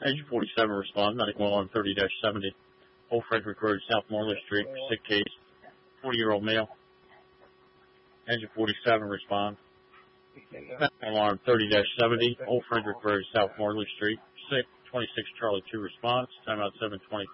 Engine 47 respond. Medical alarm 30-70. Old Frederick Road, South Morley Street. Sick case. 40-year-old male. Engine 47 respond. Medical alarm 30-70. Old Frederick Road, South Morley Street. Sick. 26 Charlie 2 response. Timeout 7:22.